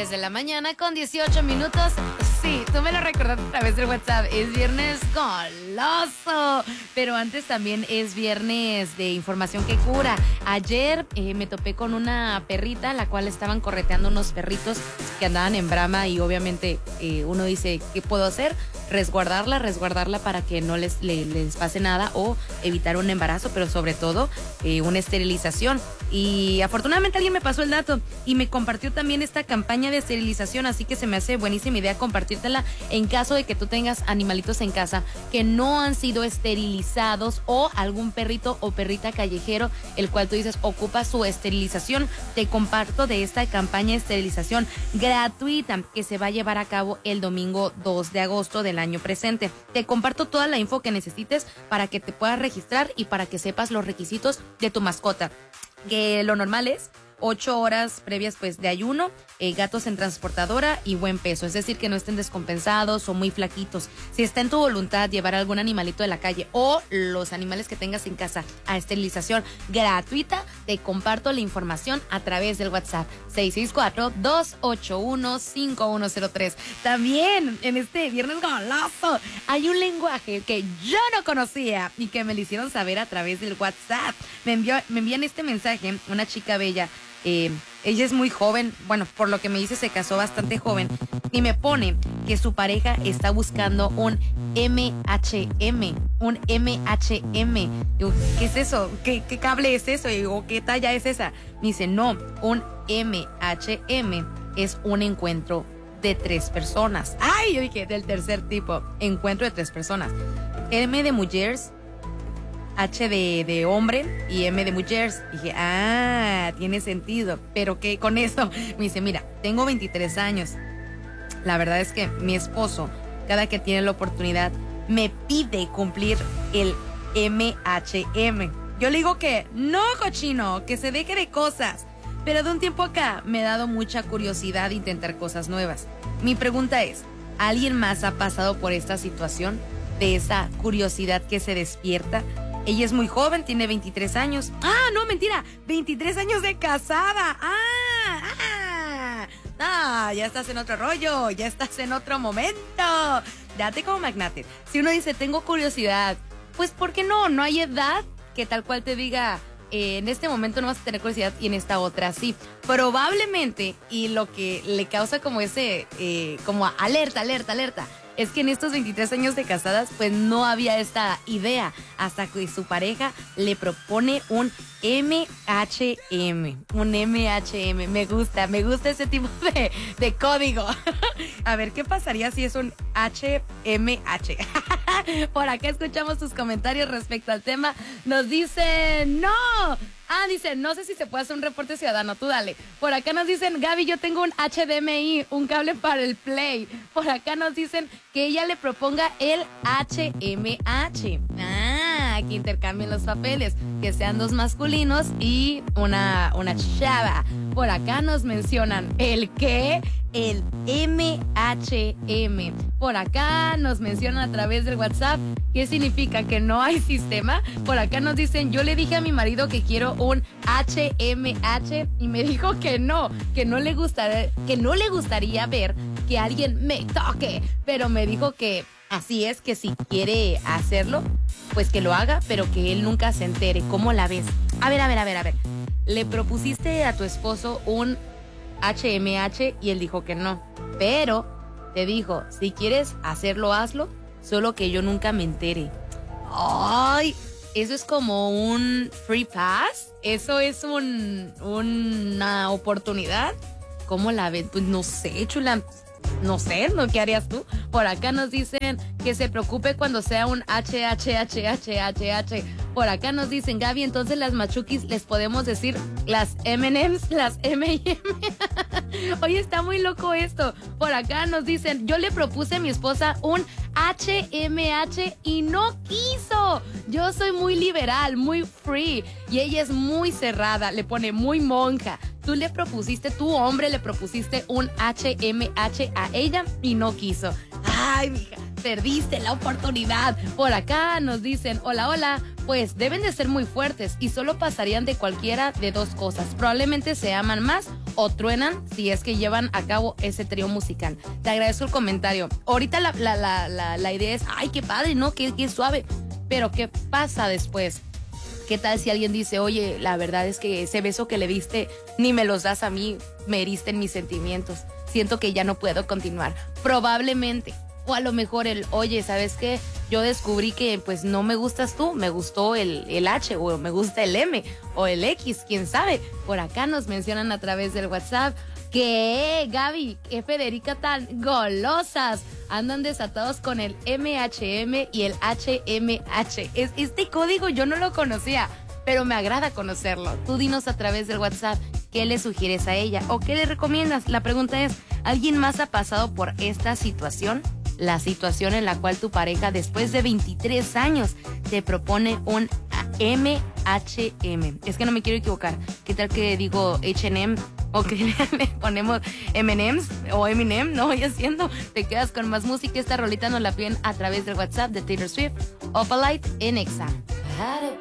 10 de la mañana con 18 minutos. Sí, tú me lo recordaste a través del WhatsApp. Es viernes goloso. Pero antes también es viernes de información que cura. Ayer me topé con una perrita, la cual estaban correteando unos perritos que andaban en brama. Y obviamente uno dice, ¿qué puedo hacer? Resguardarla para que no les pase nada o evitar un embarazo, pero sobre todo una esterilización. Y afortunadamente alguien me pasó el dato y me compartió también esta campaña de esterilización, así que se me hace buenísima idea compartírtela en caso de que tú tengas animalitos en casa que no han sido esterilizados o algún perrito o perrita callejero el cual tú dices ocupa su esterilización. Te comparto de esta campaña de esterilización gratuita que se va a llevar a cabo el domingo 2 de agosto del año presente. Te comparto toda la info que necesites para que te puedas registrar y para que sepas los requisitos de tu mascota. Que lo normal es 8 horas previas pues de ayuno, gatos en transportadora y buen peso, es decir que no estén descompensados o muy flaquitos. Si está en tu voluntad llevar algún animalito de la calle o los animales que tengas en casa a esterilización gratuita, te comparto la información a través del WhatsApp 664-281-5103. También en este viernes goloso hay un lenguaje que yo no conocía y que me lo hicieron saber a través del WhatsApp. Me envían este mensaje una chica bella. Ella es muy joven, bueno, por lo que me dice se casó bastante joven y me pone que su pareja está buscando un MHM, un MHM. Digo, ¿qué es eso? ¿Qué cable es eso? Digo, ¿qué talla es esa? Me dice, no, un MHM es un encuentro de 3 personas. Ay, yo dije, del tercer tipo, encuentro de 3 personas. M de mujeres, H de hombre y M de mujeres. Dije, tiene sentido. Pero que con eso me dice, mira, tengo 23 años. La verdad es que mi esposo, cada que tiene la oportunidad, me pide cumplir el MHM. Yo le digo que no, cochino, que se deje de cosas. Pero de un tiempo acá me ha dado mucha curiosidad intentar cosas nuevas. Mi pregunta es, ¿alguien más ha pasado por esta situación? De esa curiosidad que se despierta. Ella es muy joven, tiene 23 años. No, mentira, 23 años de casada. Ya estás en otro rollo, ya estás en otro momento. Date como magnate. Si uno dice, tengo curiosidad, pues ¿por qué no? No hay edad que tal cual te diga, en este momento no vas a tener curiosidad y en esta otra sí. Probablemente, y lo que le causa como ese, como alerta, es que en estos 23 años de casadas, pues no había esta idea hasta que su pareja le propone un MHM. Un MHM. Me gusta ese tipo de código. A ver, ¿qué pasaría si es un HMH? Por acá escuchamos tus comentarios respecto al tema. Nos dicen, no. Dicen, no sé si se puede hacer un reporte ciudadano, tú dale. Por acá nos dicen, Gaby, yo tengo un HDMI, un cable para el Play. Por acá nos dicen que ella le proponga el HMH. Que intercambien los papeles, que sean 2 masculinos y una chava. Por acá nos mencionan el qué, el MHM. Por acá nos mencionan a través del WhatsApp qué significa que no hay sistema. Por acá nos dicen, yo le dije a mi marido que quiero un HMH y me dijo que no le gustaría ver que alguien me toque, pero me dijo que así es, que si quiere hacerlo, pues que lo haga, pero que él nunca se entere. ¿Cómo la ves? A ver. Le propusiste a tu esposo un HMH y él dijo que no, pero te dijo, si quieres hacerlo, hazlo, solo que yo nunca me entere. Ay, eso es como un free pass, eso es una oportunidad. ¿Cómo la ves? Pues no sé, chula. No sé, ¿no? ¿Qué harías tú? Por acá nos dicen que se preocupe cuando sea un HHHHH. Por acá nos dicen, Gaby, entonces las machukis les podemos decir las M&M's, las M&M. Oye, está muy loco esto. Por acá nos dicen, yo le propuse a mi esposa un HMH y no quiso. Yo soy muy liberal, muy free y ella es muy cerrada, le pone muy monja. Tu hombre le propusiste un HMH a ella y no quiso. Ay, mija, perdiste la oportunidad. Por acá nos dicen, hola, pues deben de ser muy fuertes y solo pasarían de cualquiera de 2 cosas. Probablemente se aman más o truenan si es que llevan a cabo ese trío musical. Te agradezco el comentario. Ahorita la idea es, ay, qué padre, ¿no? Qué suave. Pero ¿qué pasa después? ¿Qué tal si alguien dice, oye, la verdad es que ese beso que le diste ni me los das a mí, me heriste en mis sentimientos, siento que ya no puedo continuar? Probablemente. O a lo mejor oye, ¿sabes qué? Yo descubrí que pues no me gustas tú, me gustó el H, o me gusta el M, o el X, quién sabe. Por acá nos mencionan a través del WhatsApp que Gaby, Federica tan golosas, andan desatados con el MHM y el HMH. Este código yo no lo conocía, pero me agrada conocerlo. Tú dinos a través del WhatsApp qué le sugieres a ella o qué le recomiendas. La pregunta es, ¿alguien más ha pasado por esta situación? La situación en la cual tu pareja después de 23 años te propone un MHM. Es que no me quiero equivocar. ¿Qué tal que digo H&M? O que le ponemos M&M's o Eminem, no voy haciendo. Te quedas con más música. Esta rolita nos la piden a través del WhatsApp de Taylor Swift, Opalite en Exa.